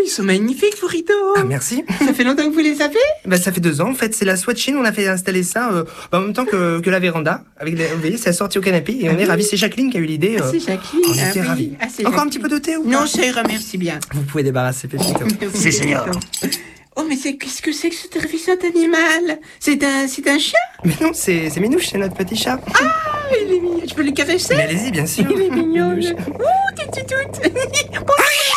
ils sont magnifiques, vos rideaux. Ah, merci. Ça fait longtemps que vous les avez? Bah, ça fait 2 ans, en fait. C'est la Swatchine, on a fait installer ça en même temps que la véranda. Vous voyez, c'est assorti au canapé et on est ravis. C'est Jacqueline qui a eu l'idée. C'est Jacqueline. On était oui. ravis. C'est Encore un Jacqueline. petit peu de thé ou Non, pas? ça ira, merci bien. Vous pouvez débarrasser Pépito. Si, seigneur. Oh, mais qu'est-ce que c'est que ce terrifiant animal? C'est un chien? Mais non, c'est Minouche, c'est notre petit chat. Ah, il est mignon. Je peux le caresser? Mais allez-y, bien sûr. Il est mignon. Minouche. Ouh, toute.